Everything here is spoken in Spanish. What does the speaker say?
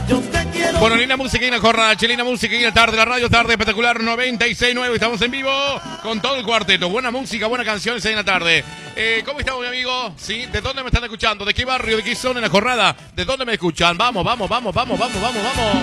Bueno, linda música y una jornada, chilena música y la tarde, la radio tarde espectacular 96.9. Estamos en vivo con todo el cuarteto. Buena música, buena canción en la tarde. ¿Cómo estamos, mi amigo? ¿Sí? ¿De dónde me están escuchando? ¿De qué barrio? ¿De qué zona en la jornada? ¿De dónde me escuchan? Vamos.